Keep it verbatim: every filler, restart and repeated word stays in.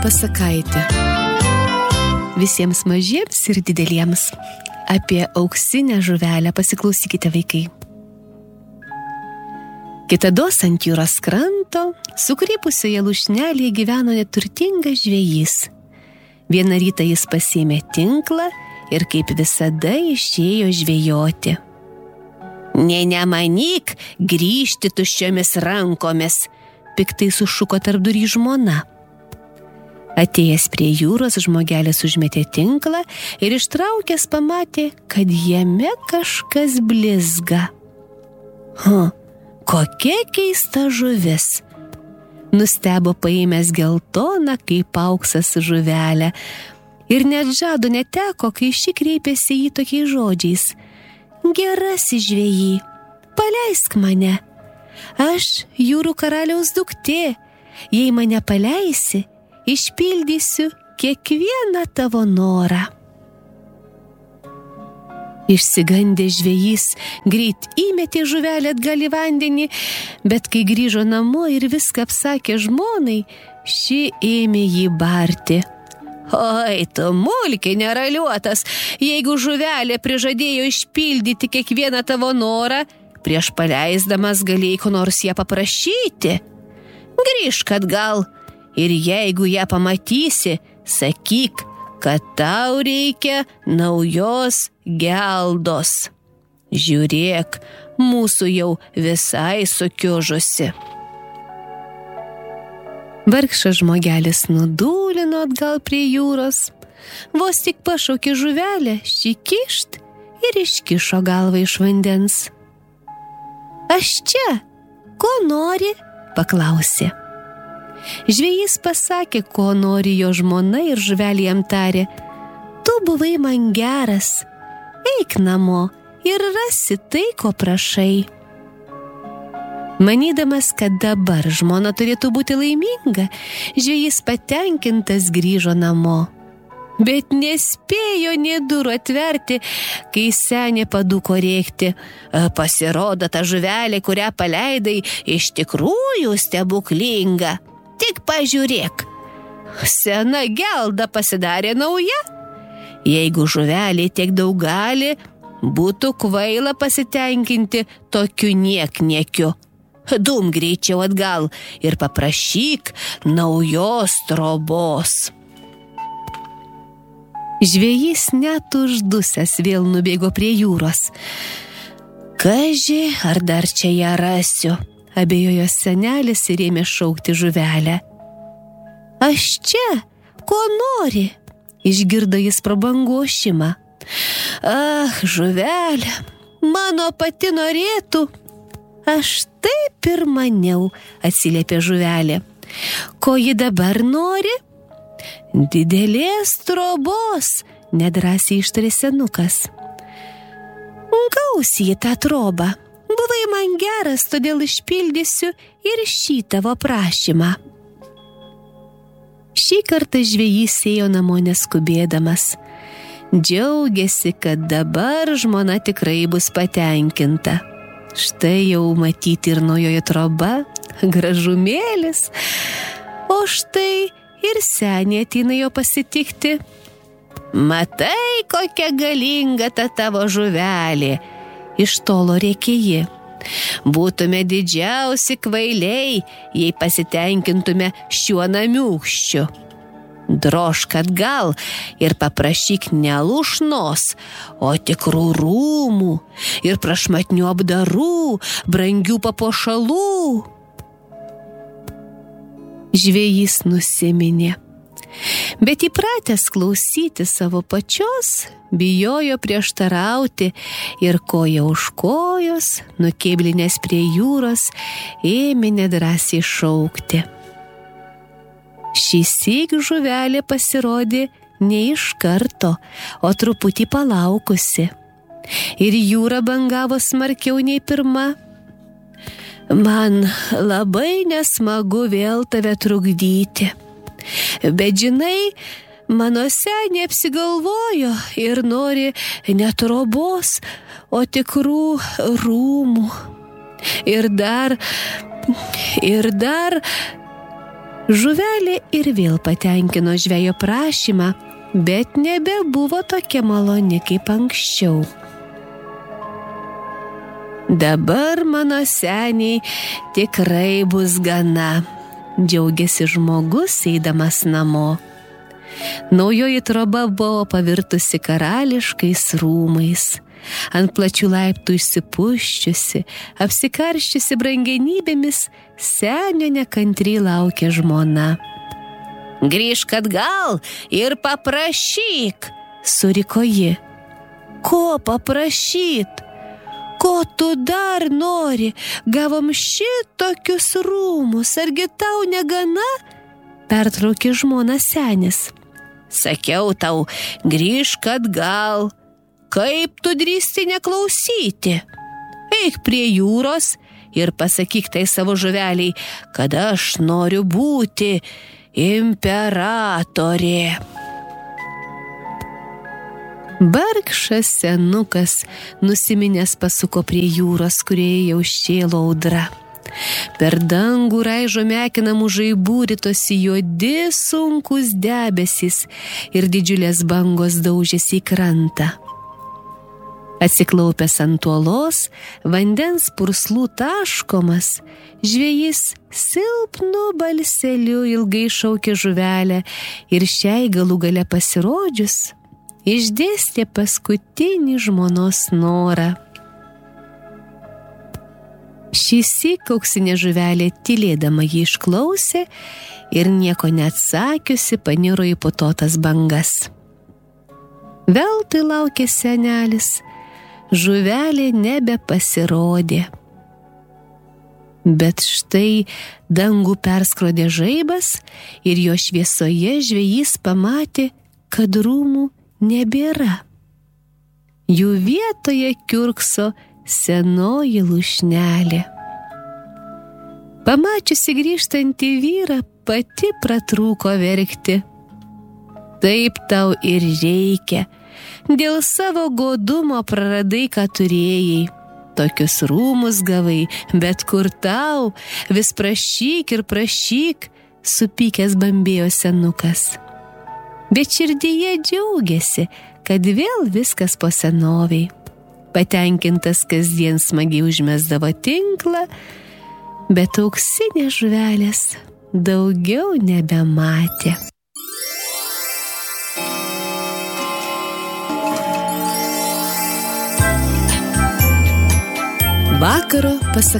pasakaitė. Visiems mažiems ir dideliems. Apie auksinę žuvelę pasiklausykite, vaikai. Kitados ant jūros kranto, sukrypusioje lūšnelėje gyveno neturtingas žvejys. Vieną rytą jis pasiėmė tinklą ir kaip visada išėjo žvejoti. Nė nemanyk grįžti tuščiomis rankomis, piktai sušuko tarpdury žmona. Atėjęs prie jūros, žmogelis užmetė tinklą ir ištraukęs pamatė, kad jame kažkas blizga. Hm, kokia keista žuvis! Nustebo paėmęs geltoną kaip auksas žuvelę ir net žado neteko, kai ši kreipėsi jį tokiais žodžiais. Gerasis žvejy, paleisk mane. Aš jūrų karaliaus duktė. Jei mane paleisi, išpildysiu kiekvieną tavo norą. Išsigandęs žvejys greit įmetė žuvelę atgal į vandenį, bet kai grįžo namo ir viską apsakė žmonai, ši ėmė jį barti. Oi, tu mulki neraliuotas, jeigu žuvelė prižadėjo išpildyti kiekvieną tavo norą, prieš paleisdamas galėjai ko nors ją paprašyti. Grįžk atgal ir jeigu ją pamatysi, sakyk, kad tau reikia naujos geldos. Žiūrėk, mūsų jau visai sukiužusi. Vargšas žmogelis nudūlino atgal prie jūros. Vos tik pašaukė žuvelę, ši kyšt ir iškišo galvą iš vandens. Aš čia, ko nori? Paklausė. Žvejys pasakė, ko nori jo žmona ir žuvelė jam tarė. Tu buvai man geras, eik namo ir rasi tai, ko prašai. Manydamas, kad dabar žmona turėtų būti laiminga, žvejys patenkintas grįžo namo. Bet nespėjo nė durų atverti, kai senė padūko rėkti. Pasirodo, ta žuvelė, kurią paleidai, iš tikrųjų stebuklinga. Tik pažiūrėk. Sena gelda pasidarė nauja. Jeigu žuvelė tiek daug gali, būtų kvaila pasitenkinti tokiu niekniekiu. Dum greičiau atgal ir paprašyk naujos trobos. Žvejys net uždusęs vėl nubėgo prie jūros. Kaži, ar dar čia ją rasiu, abejojo senelis ir ėmė šaukti žuvelę. Aš čia, ko nori, išgirdo jis prabangų ošimą. Ach, žuvelė, mano pati norėtų. Aš taip ir maniau, atsiliepė žuvelė. Ko ji dabar nori? Didelės trobos, nedrąsiai ištarė senukas. Gausi į tą trobą. Buvai man geras, todėl išpildysiu ir šį tavo prašymą. Šį kartą žvejys ėjo namo neskubėdamas. Džiaugėsi, kad dabar žmona tikrai bus patenkinta. Štai jau matyti ir naujoji troba, gražumėlis, o štai ir senė ateina jo pasitikti. Matai, kokia galinga ta tavo žuvelė, iš tolo rėkė ji. Būtume didžiausi kvailiai, jei pasitenkintume šiuo namiūkščiu. Drožk atgal ir paprašyk ne lūšnos, o tikrų rūmų ir prašmatnių apdarų, brangių papuošalų. Žvejys nusiminė, bet įpratęs klausyti savo pačios, bijojo prieštarauti ir koja už kojos, nukėblinės prie jūros, ėmė nedrąsiai šaukti. Šįsyk žuvelė pasirodė ne iš karto, o truputį palaukusi. Ir jūra bangavo smarkiau nei pirma. Man labai nesmagu vėl tave trukdyti. Bet žinai, mano senė apsigalvojo ir nori ne trobos, o tikrų rūmų. Ir dar, ir dar... Žuvelė ir vėl patenkino žvejo prašymą, bet nebebuvo tokia maloni kaip anksčiau. Dabar mano seniai tikrai bus gana, džiaugiasi žmogus eidamas namo. Naujoji troba buvo pavirtusi karališkais rūmais. Ant plačių laiptų išsipuščiusi, apsikarščiusi brangenybėmis, senio nekantriai laukė žmona. Grįžk atgal ir paprašyk, suriko ji. Ko paprašyt? Ko tu dar nori? Gavom šitokius rūmus, argi tau negana? Pertraukė žmona senis. Sakiau tau, grįžk atgal. Kaip tu drįsti neklausyti? Eik prie jūros ir pasakyk tai savo žuveliai, kad aš noriu būti imperatorė. Vargšas senukas nusiminęs pasuko prie jūros, kurioje jau šėlo audra. Per dangų raižo mekinamų žaibų ritosi juodi sunkus debesys ir didžiulės bangos daužėsi į krantą. Atsiklaupęs ant uolos, vandens purslų taškomas, žvejys silpnu balseliu ilgai šaukė žuvelę ir šiai galų gale pasirodžius, išdėstė paskutinį žmonos norą. Šįsyk auksinė žuvelė tylėdama jį išklausė ir nieko neatsakiusi paniro į putotas bangas. Veltui laukė senelis. Žuvelė nebepasirodė. Bet štai dangų perskrodė žaibas ir jo šviesoje žvejys pamatė, kad rūmų nebėra. Jų vietoje kiurkso senoji lūšnelė. Pamačiusi grįžtantį vyrą, pati pratrūko verkti. Taip tau ir reikia. Dėl savo godumo praradai, ką turėjai. Tokius rūmus gavai, bet kur tau, vis prašyk ir prašyk, supykęs bambėjo senukas. Bet širdyje džiaugiasi, kad vėl viskas po senoviai. Patenkintas kasdien smagiai užmesdavo tinklą, bet auksinės žuvelės daugiau nebematė. Vakaro pasak